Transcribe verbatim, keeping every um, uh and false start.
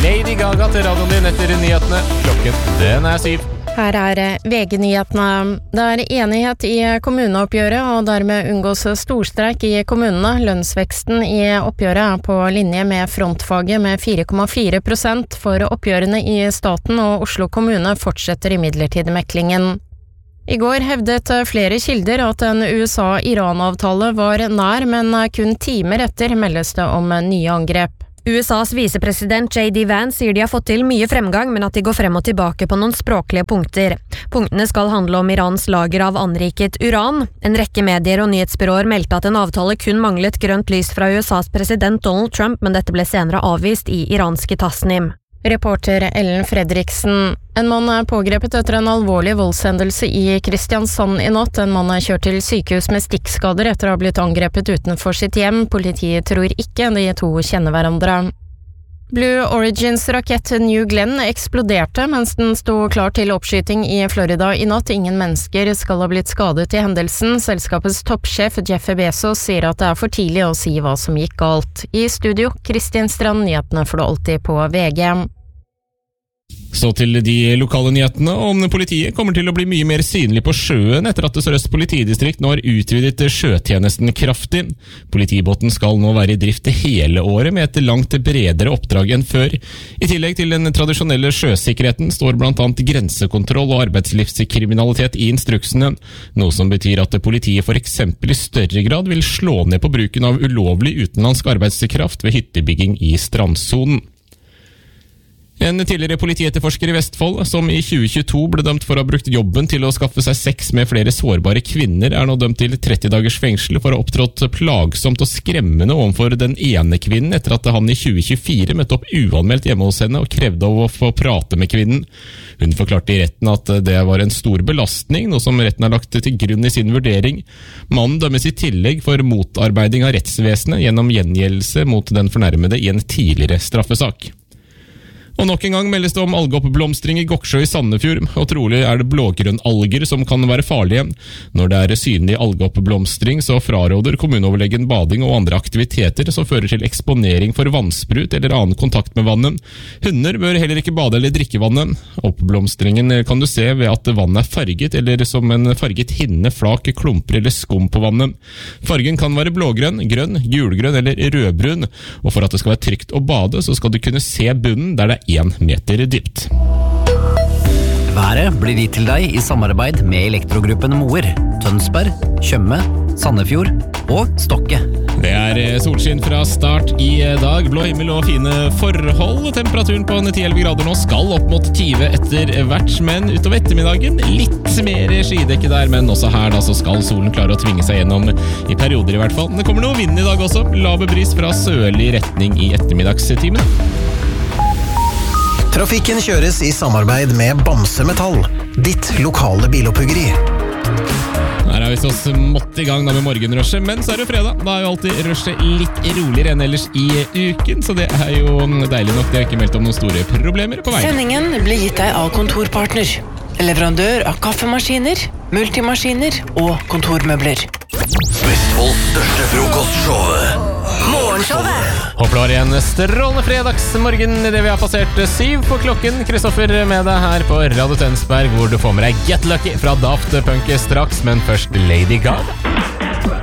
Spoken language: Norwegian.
Lady Gaga til radioen din etter nyhetene. Klokken, den er syv. Her er V G-nyhetene. Det er enighet i kommuneoppgjøret, og dermed unngås storstreik i kommunene. Lønnsveksten i oppgjøret er på linje med frontfaget med fire komma fire prosent, for oppgjørene i staten og Oslo kommune fortsetter imidlertid meklingen. I går hevdet flere kilder at en U S A-Iran-avtale var nær, men kun timer etter meldes det om nye angrep. U S A's visepresident J D Vance sier de har fått til mye fremgang, men at de går frem og tilbake på noen språklige punkter. Punktene skal handle om Irans lager av anriket uran. En rekke medier og nyhetsbyråer meldte at en avtale kun manglet grønt lys fra U S A's president Donald Trump, men dette ble senere avvist i iranske Tasnim. Reporter Ellen Fredriksen. En mann er pågrepet etter en alvorlig voldshendelse i Kristiansand i natt. En mann er kjørt til sykehus med stikkskader etter å ha blitt angrepet utenfor sitt hjem. Politiet tror ikke de to kjenner hverandre. Blue Origins rakett New Glenn eksploderte mens den sto klar til oppskyting i Florida i natt. Ingen mennesker skal ha blitt skadet i hendelsen. Selskapets toppsjef Jeff Bezos sier at det er for tidlig å si hva som gikk galt. I studio, Kristin Strand, nyhetene får du alltid på V G. Så til de lokale nyhetene om politiet kommer til å bli mye mer synlig på sjøen etter at Sør-Øst politidistrikt nå har utvidet sjøtjenesten kraftig. Politibåten skal nå være i drift hele året med et langt bredere oppdrag enn før. I tillegg til den tradisjonelle sjøsikkerheten står blant annet grensekontroll og arbeidslivskriminalitet i instruksene, noe som betyr at politiet for eksempel i større grad vil slå ned på bruken av ulovlig utenlandsk arbeidskraft ved hyttebygging i strandsonen. En tidligere politietterforsker i Vestfold, som i tjue tjueto ble dømt for å ha brukt jobben til å skaffe seg sex med flere sårbare kvinner, er nå dømt til tretti dagers fengsel for å ha opptrådt plagsomt og skremmende overfor den ene kvinnen etter at han i tjue tjuefire møtte opp uanmeldt hjemme hos henne og krevde å få prate med kvinnen. Hun forklarte i retten at det var en stor belastning, noe som retten har lagt til grunn i sin vurdering. Mannen dømmes i tillegg for motarbeiding av rettsvesenet gjennom gjengjeldelse mot den fornærmede i en tidligere straffesak. Og nok en gang meldes det om algeoppblomstring i Goksjø i Sandefjord, og trolig er det blågrønn-alger som kan være farlige. Når det er synlig algeoppblomstring, så fraråder kommuneoverlegen bading og andre aktiviteter som fører til eksponering for vannsprut eller annen kontakt med vannet. Hunder bør heller ikke bade eller drikke vannet. Oppblomstringen kan du se ved at vannet er farget, eller som en farget hinne, flak, klumper eller skum på vannet. Fargen kan være blågrønn, grønn, gulgrønn eller rødbrun, og for at det skal være trygt å bade, så skal du kunne se bunnen der det er én meter dypt. Været blir gitt til deg i samarbeid med Elektrogruppen Moer, Tønsberg, Tjøme, Sandefjord og Stokke. Det er solskinn fra start i dag, blå himmel og fine forhold. Temperaturen på ti til elleve grader nå skal opp mot tyve etter hvert, men utover ettermiddagen litt mer skydekke der, men også her da så skal solen klare å tvinge seg gjennom i perioder i hvert fall. Det kommer noe vind i dag også, lave bris fra sørlig retning i ettermiddagstimen. Trafikken kjøres i samarbeid med Bamse Metall, ditt lokale biloppuggeri. Her er vi så smått i gang da med morgenrushet, men så er det fredag. Da er jo alltid rushet litt roligere enn ellers i uken, så det er jo deilig nok. Det har ikke meldt om noen store problemer på veien. Sendingen blir gitt deg av Kontorpartner, leverandør av kaffemaskiner, multimaskiner og kontormøbler. Vestfolds største frokostshow. Morgenshowet! Håper du har en strålende fredagsmorgen i det vi har passert syv på klokken. Kristoffer med deg her på Radio Tønsberg, hvor du får med deg Get Lucky fra Daft Punk straks, men først Lady Gaga.